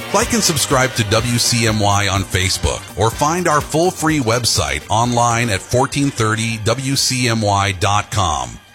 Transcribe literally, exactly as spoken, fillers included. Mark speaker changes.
Speaker 1: Like and subscribe to W C M Y on Facebook or find our full free website online at fourteen thirty W C M Y dot com.